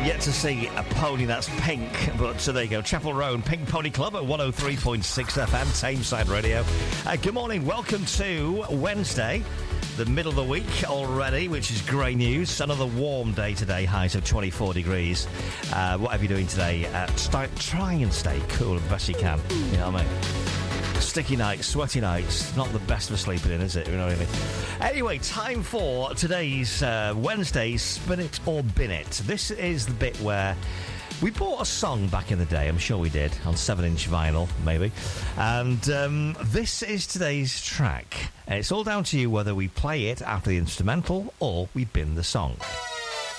I've yet to see a pony that's pink, but there you go. Chapel Roan Pink Pony Club at 103.6 FM, Tameside Radio. Good morning, welcome to Wednesday, the middle of the week already, which is great news. Another warm day today, highs of 24 degrees. Whatever you're doing today, try and stay cool as best you can. You know what I mean? Sticky nights, sweaty nights, not the best for sleeping in, is it? You know what I mean? Anyway, time for today's Wednesday's Spin It or Bin It. This is the bit where we bought a song back in the day, I'm sure we did, on 7-inch vinyl, maybe. And this is today's track. And it's all down to you whether we play it after the instrumental or we bin the song.